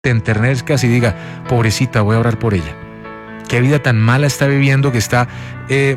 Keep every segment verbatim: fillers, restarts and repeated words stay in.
te enternezcas y diga, pobrecita, voy a orar por ella. Qué vida tan mala está viviendo, que está eh,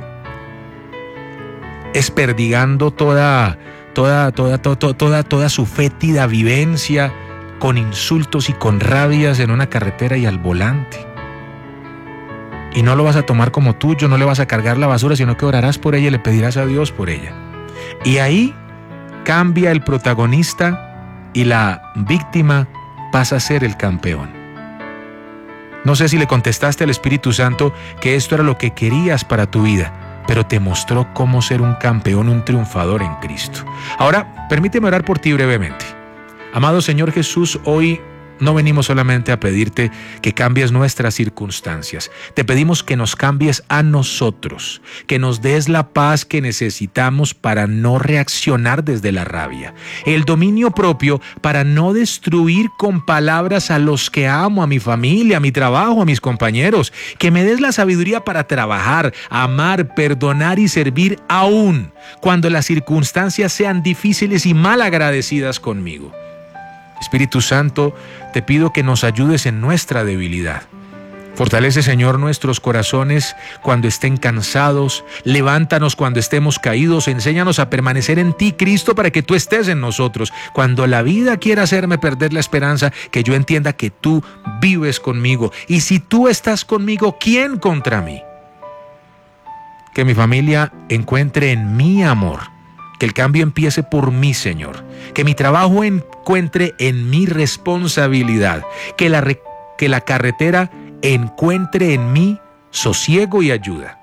esperdigando toda, toda, toda, toda, toda, toda su fétida vivencia con insultos y con rabias en una carretera y al volante. Y no lo vas a tomar como tuyo, no le vas a cargar la basura, sino que orarás por ella y le pedirás a Dios por ella. Y ahí cambia el protagonista y la víctima pasa a ser el campeón. No sé si le contestaste al Espíritu Santo que esto era lo que querías para tu vida, pero te mostró cómo ser un campeón, un triunfador en Cristo. Ahora, permíteme orar por ti brevemente. Amado Señor Jesús, hoy no venimos solamente a pedirte que cambies nuestras circunstancias. Te pedimos que nos cambies a nosotros, que nos des la paz que necesitamos para no reaccionar desde la rabia, el dominio propio para no destruir con palabras a los que amo, a mi familia, a mi trabajo, a mis compañeros, que me des la sabiduría para trabajar, amar, perdonar y servir aún cuando las circunstancias sean difíciles y mal agradecidas conmigo. Espíritu Santo, te pido que nos ayudes en nuestra debilidad. Fortalece, Señor, nuestros corazones cuando estén cansados. Levántanos cuando estemos caídos. Enséñanos a permanecer en ti, Cristo, para que tú estés en nosotros. Cuando la vida quiera hacerme perder la esperanza, que yo entienda que tú vives conmigo. Y si tú estás conmigo, ¿quién contra mí? Que mi familia encuentre en mí amor. Que el cambio empiece por mí, Señor. Que mi trabajo encuentre en mi responsabilidad. Que la, re- que la carretera encuentre en mí sosiego y ayuda.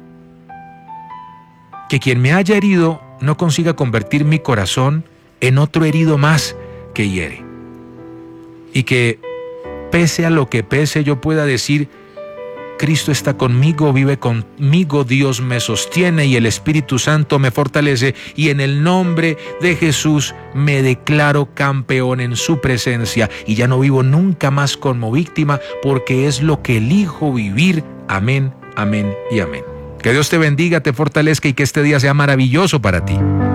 Que quien me haya herido no consiga convertir mi corazón en otro herido más que hiere. Y que, pese a lo que pese, yo pueda decir, Cristo está conmigo, vive conmigo, Dios me sostiene y el Espíritu Santo me fortalece, y en el nombre de Jesús me declaro campeón en su presencia y ya no vivo nunca más como víctima, porque es lo que elijo vivir. Amén, amén y amén. Que Dios te bendiga, te fortalezca y que este día sea maravilloso para ti.